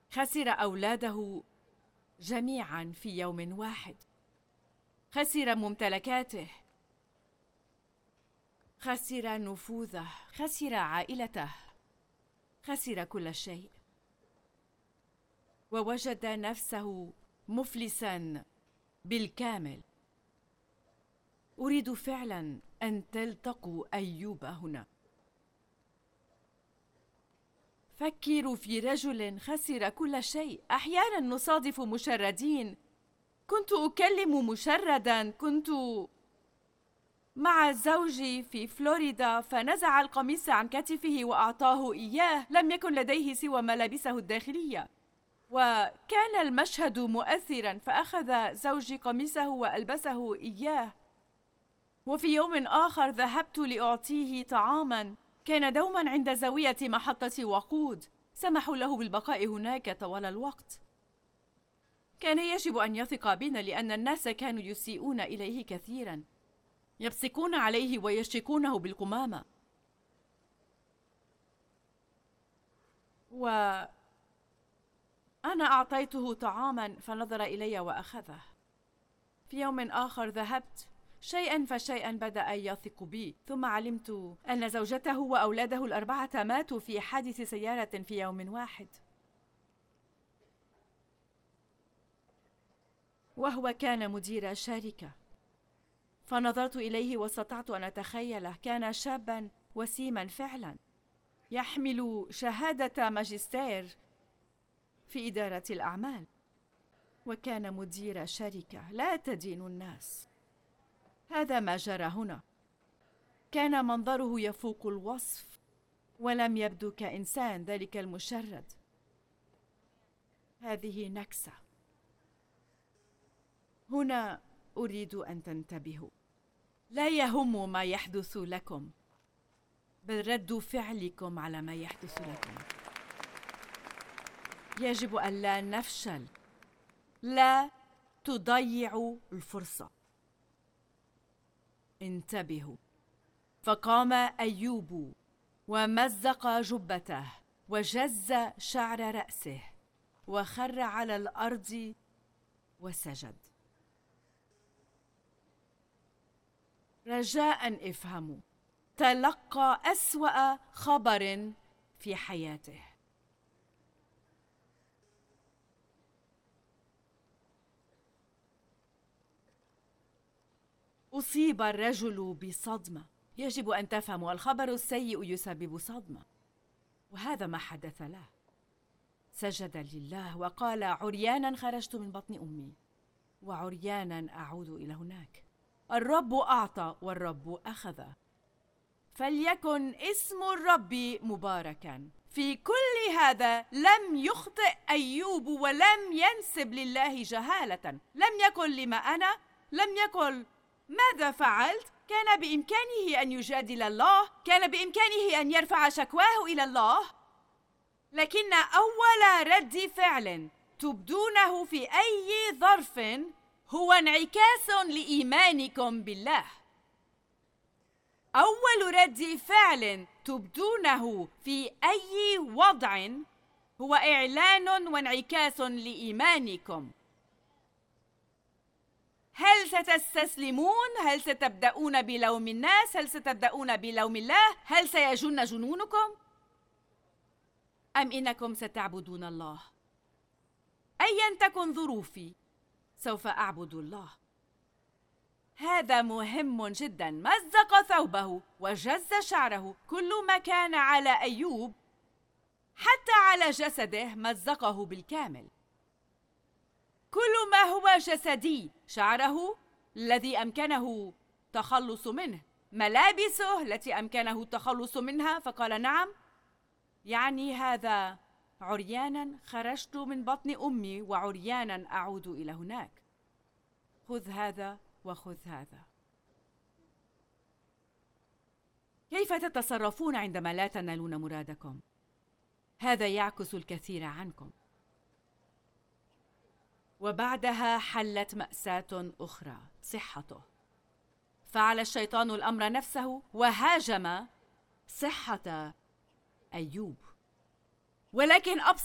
خسر أولاده جميعا في يوم واحد، خسر ممتلكاته، خسر نفوذه، خسر عائلته، خسر كل شيء، ووجد نفسه مفلسا بالكامل. أريد فعلا أن تلتقوا أيوب هنا. فكروا في رجل خسر كل شيء. أحيانا نصادف مشردين. كنت أكلم مشردا، كنت مع زوجي في فلوريدا، فنزع القميص عن كتفه وأعطاه إياه. لم يكن لديه سوى ملابسه الداخلية، وكان المشهد مؤثرا، فأخذ زوجي قميصه وألبسه إياه. وفي يوم آخر ذهبت لأعطيه طعاما، كان دوما عند زاوية محطة وقود، سمحوا له بالبقاء هناك طوال الوقت. كان يجب أن يثق بنا لأن الناس كانوا يسيئون إليه كثيرا، يبصقون عليه ويشكونه بالقمامة. وأنا أعطيته طعاما فنظر إلي وأخذه. في يوم آخر ذهبت، شيئا فشيئا بدأ يثق بي، ثم علمت أن زوجته وأولاده الأربعة ماتوا في حادث سيارة في يوم واحد، وهو كان مدير شركة. فنظرت إليه واستطعت أن أتخيله. كان شابا وسيما فعلا، يحمل شهادة ماجستير في إدارة الأعمال، وكان مدير شركة لا تدين الناس. هذا ما جرى هنا. كان منظره يفوق الوصف، ولم يبدو كإنسان ذلك المشرد. هذه نكسة. هنا أريد أن تنتبهوا. لا يهم ما يحدث لكم، بل رد فعلكم على ما يحدث لكم. يجب أن لا نفشل. لا تضيعوا الفرصة. انتبهوا. فقام أيوب ومزق جبته وجز شعر رأسه وخر على الأرض وسجد. رجاء افهموا، تلقى أسوأ خبر في حياته. أصيب الرجل بصدمة. يجب أن تفهموا، الخبر السيء يسبب صدمة، وهذا ما حدث له. سجد لله وقال: عريانا خرجت من بطن أمي، وعريانا أعود إلى هناك. الرب أعطى والرب أخذ، فليكن اسم الرب مباركا. في كل هذا لم يخطئ أيوب ولم ينسب لله جهالة. لم يقل لما أنا، لم يقل ماذا فعلت. كان بإمكانه أن يجادل الله، كان بإمكانه أن يرفع شكواه إلى الله، لكن أول رد فعل تبدونه في أي ظرف هو انعكاس لإيمانكم بالله. أول رد فعل تبدونه في أي وضع هو إعلان وانعكاس لإيمانكم. هل ستستسلمون؟ هل ستبدأون بلوم الناس؟ هل ستبدأون بلوم الله؟ هل سيجن جنونكم؟ أم إنكم ستعبدون الله؟ أيا تكن ظروفي سوف أعبد الله. هذا مهم جدا. مزق ثوبه وجز شعره. كل ما كان على أيوب حتى على جسده مزقه بالكامل. كل ما هو جسدي، شعره الذي أمكنه تخلص منه، ملابسه التي أمكنه التخلص منها، فقال نعم، يعني هذا عريانا خرجت من بطن أمي وعريانا أعود إلى هناك. خذ هذا وخذ هذا. كيف تتصرفون عندما لا تنالون مرادكم؟ هذا يعكس الكثير عنكم. وبعدها حلت مأساة أخرى، صحته. فعل الشيطان الأمر نفسه وهاجم صحة أيوب، ولكن أبصر